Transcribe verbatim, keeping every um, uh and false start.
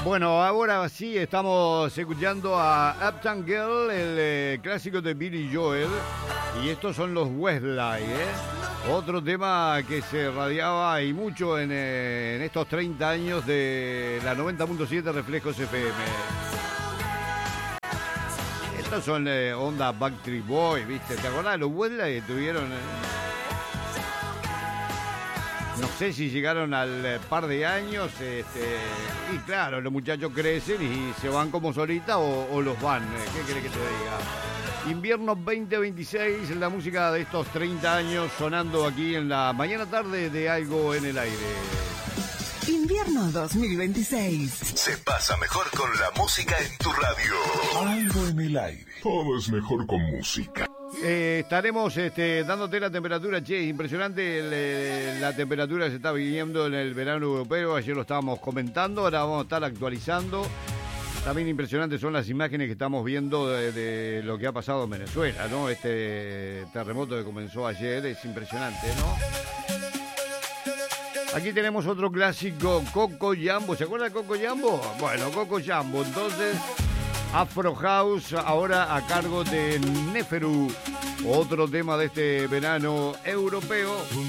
Bueno, ahora sí estamos escuchando a Uptown Girl, el eh, clásico de Billy Joel, y estos son los Westlife, ¿eh? Otro tema que se radiaba y mucho en, eh, en estos treinta años de la noventa punto siete Reflejos F M. Estos son eh, onda Backstreet Boys, ¿viste? ¿Te acordás? Los Westlife tuvieron... Eh, no sé si llegaron al eh, par de años, este, y claro, los muchachos crecen y se van como solitas o, o los van, eh, ¿qué querés que te diga? Invierno veinte veintiséis, la música de estos treinta años sonando aquí en la mañana tarde de Algo en el Aire. Invierno dos mil veintiséis. Se pasa mejor con la música en tu radio. Algo en el Aire. Todo es mejor con música. Eh, estaremos este, dándote la temperatura, che, impresionante el, eh, la temperatura que se está viviendo en el verano europeo, ayer lo estábamos comentando, ahora vamos a estar actualizando. También impresionantes son las imágenes que estamos viendo de, de lo que ha pasado en Venezuela, ¿no? Este terremoto que comenzó ayer es impresionante, ¿no? Aquí tenemos otro clásico, Coco Jambo, ¿se acuerda de Coco Jambo? Bueno, Coco Jambo, entonces... Afro House, ahora a cargo de Neferu, otro tema de este verano europeo.